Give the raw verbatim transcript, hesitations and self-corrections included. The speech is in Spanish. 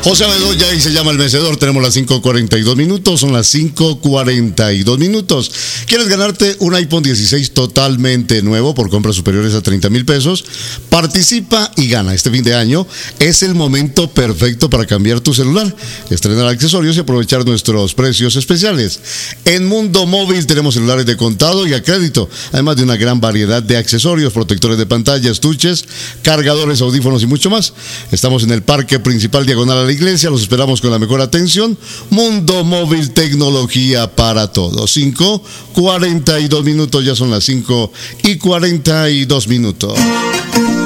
José Bedoya y se llama El Vencedor. Tenemos las cinco cuarenta y dos minutos, son las cinco cuarenta y dos minutos. ¿Quieres ganarte un iPhone dieciséis totalmente nuevo por compras superiores a treinta mil pesos? Participa y gana. Este fin de año es el momento perfecto para cambiar tu celular, estrenar accesorios y aprovechar nuestros precios especiales. En Mundo Móvil tenemos celulares de contado y a crédito, además de una gran variedad de accesorios, protectores de pantalla, estuches, cargadores, audífonos y mucho más. Estamos en el Parque Principal diagonal a la iglesia, los esperamos con la mejor atención. Mundo Móvil, tecnología para todos. cinco cuarenta y dos minutos, ya son las cinco y cuarenta y dos minutos.